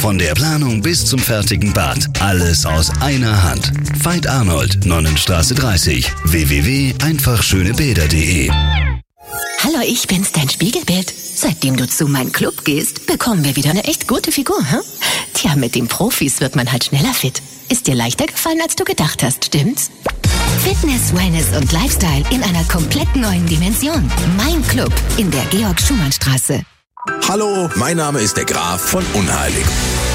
Von der Planung bis zum fertigen Bad. Alles aus einer Hand. Veit Arnold, Nonnenstraße 30. www.einfachschönebäder.de. Hallo, ich bin's, dein Spiegelbild. Seitdem du zu meinem Club gehst, bekommen wir wieder eine echt gute Figur, hm? Tja, mit den Profis wird man halt schneller fit. Ist dir leichter gefallen, als du gedacht hast, stimmt's? Fitness, Wellness und Lifestyle in einer komplett neuen Dimension. Mein Club in der Georg-Schumann-Straße. Hallo, mein Name ist der Graf von Unheilig.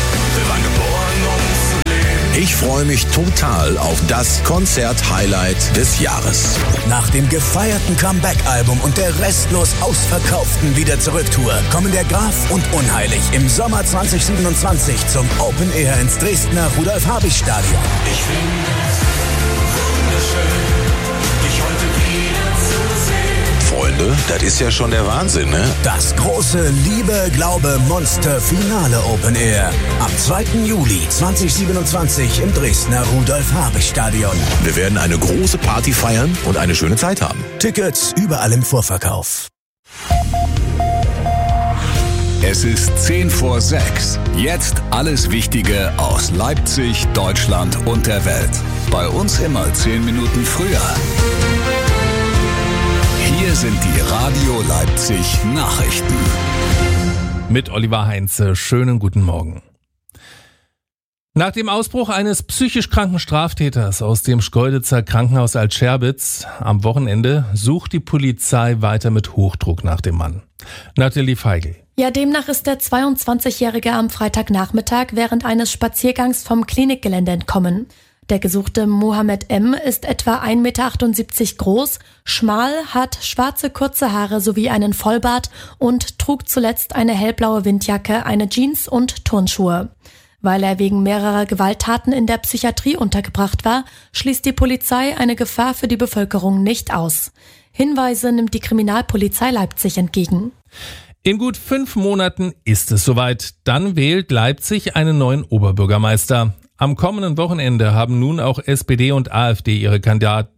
Ich freue mich total auf das Konzert-Highlight des Jahres. Nach dem gefeierten Comeback-Album und der restlos ausverkauften Wieder-Zurück-Tour kommen der Graf und Unheilig im Sommer 2027 zum Open Air ins Dresdner Rudolf-Habich-Stadion. Ich finde es wunderschön, dich heute wieder zu sehen. Freunde, das ist ja schon der Wahnsinn, ne? Das große Liebe-Glaube-Monster-Finale Open Air am 2. Juli 2027 im Dresdner Rudolf-Habich-Stadion. Wir werden eine große Party feiern und eine schöne Zeit haben. Tickets überall im Vorverkauf. Es ist 5:10. Jetzt alles Wichtige aus Leipzig, Deutschland und der Welt. Bei uns immer 10 Minuten früher. Hier sind die Radio Leipzig Nachrichten. Mit Oliver Heinze. Schönen guten Morgen. Nach dem Ausbruch eines psychisch kranken Straftäters aus dem Schkeuditzer Krankenhaus Altscherbitz am Wochenende sucht die Polizei weiter mit Hochdruck nach dem Mann. Nathalie Feigl. Ja, demnach ist der 22-Jährige am Freitagnachmittag während eines Spaziergangs vom Klinikgelände entkommen. Der gesuchte Mohammed M. ist etwa 1,78 Meter groß, schmal, hat schwarze kurze Haare sowie einen Vollbart und trug zuletzt eine hellblaue Windjacke, eine Jeans und Turnschuhe. Weil er wegen mehrerer Gewalttaten in der Psychiatrie untergebracht war, schließt die Polizei eine Gefahr für die Bevölkerung nicht aus. Hinweise nimmt die Kriminalpolizei Leipzig entgegen. In gut 5 Monaten ist es soweit. Dann wählt Leipzig einen neuen Oberbürgermeister. Am kommenden Wochenende haben nun auch SPD und AfD ihre Kandidaten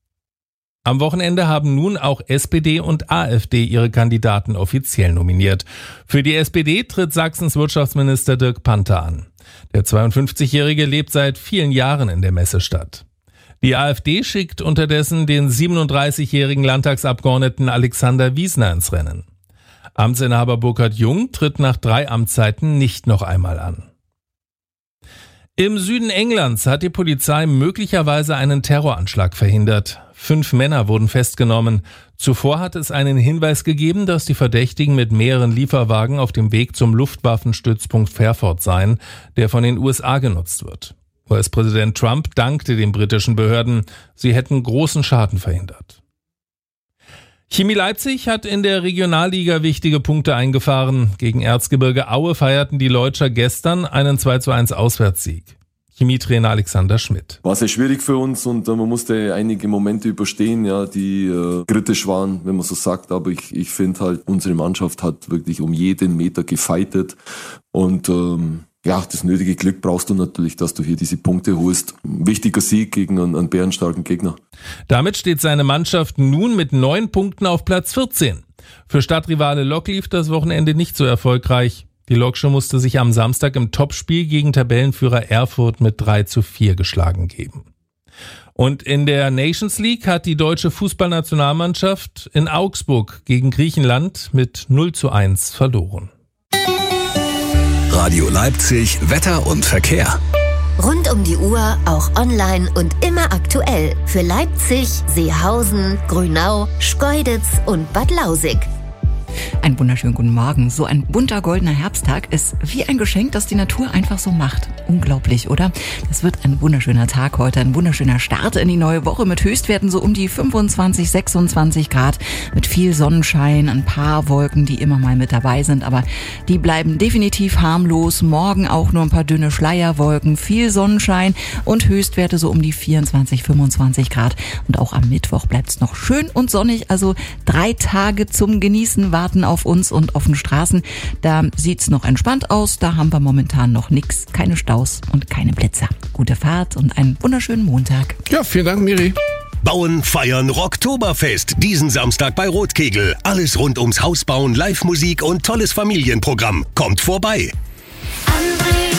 offiziell nominiert. Für die SPD tritt Sachsens Wirtschaftsminister Dirk Panther an. Der 52-Jährige lebt seit vielen Jahren in der Messestadt. Die AfD schickt unterdessen den 37-jährigen Landtagsabgeordneten Alexander Wiesner ins Rennen. Amtsinhaber Burkhard Jung tritt nach 3 Amtszeiten nicht noch einmal an. Im Süden Englands hat die Polizei möglicherweise einen Terroranschlag verhindert. 5 Männer wurden festgenommen. Zuvor hat es einen Hinweis gegeben, dass die Verdächtigen mit mehreren Lieferwagen auf dem Weg zum Luftwaffenstützpunkt Fairford seien, der von den USA genutzt wird. US-Präsident Trump dankte den britischen Behörden. Sie hätten großen Schaden verhindert. Chemie Leipzig hat in der Regionalliga wichtige Punkte eingefahren. Gegen Erzgebirge Aue feierten die Leutscher gestern einen 2:1 Auswärtssieg. Chemietrainer Alexander Schmidt. War sehr schwierig für uns und man musste einige Momente überstehen, ja, die kritisch waren, wenn man so sagt. Aber ich finde halt, unsere Mannschaft hat wirklich um jeden Meter gefeitet und das nötige Glück brauchst du natürlich, dass du hier diese Punkte holst. Ein wichtiger Sieg gegen einen bärenstarken Gegner. Damit steht seine Mannschaft nun mit 9 Punkten auf Platz 14. Für Stadtrivale Lok lief das Wochenende nicht so erfolgreich. Die Loksche musste sich am Samstag im Topspiel gegen Tabellenführer Erfurt mit 3:4 geschlagen geben. Und in der Nations League hat die deutsche Fußballnationalmannschaft in Augsburg gegen Griechenland mit 0:1 verloren. Radio Leipzig, Wetter und Verkehr. Rund um die Uhr, auch online und immer aktuell. Für Leipzig, Seehausen, Grünau, Schkeuditz und Bad Lausig. Einen wunderschönen guten Morgen. So ein bunter goldener Herbsttag ist wie ein Geschenk, das die Natur einfach so macht. Unglaublich, oder? Es wird ein wunderschöner Tag heute, ein wunderschöner Start in die neue Woche mit Höchstwerten so um die 25, 26 Grad, mit viel Sonnenschein, ein paar Wolken, die immer mal mit dabei sind, aber die bleiben definitiv harmlos. Morgen auch nur ein paar dünne Schleierwolken, viel Sonnenschein und Höchstwerte so um die 24, 25 Grad. Und auch am Mittwoch bleibt es noch schön und sonnig, also 3 Tage zum Genießen warten auf uns und auf den Straßen. Da sieht's noch entspannt aus, da haben wir momentan noch nichts, keine Staus und keine Blitzer. Gute Fahrt und einen wunderschönen Montag. Ja, vielen Dank, Miri. Bauen, feiern, Rocktoberfest. Diesen Samstag bei Rotkegel. Alles rund ums Hausbauen, Live-Musik und tolles Familienprogramm. Kommt vorbei. André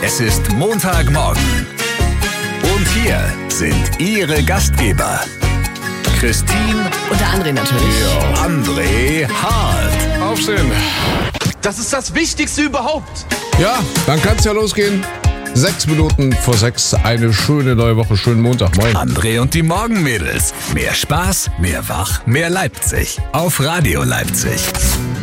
Es ist Montagmorgen. Und hier sind Ihre Gastgeber. Christine Und der André natürlich. André Hart. Aufstehen. Das ist das Wichtigste überhaupt. Ja, dann kann's ja losgehen. 6 Minuten vor 6, eine schöne neue Woche, schönen Montag. Moin. André und die Morgenmädels. Mehr Spaß, mehr Wach, mehr Leipzig. Auf Radio Leipzig.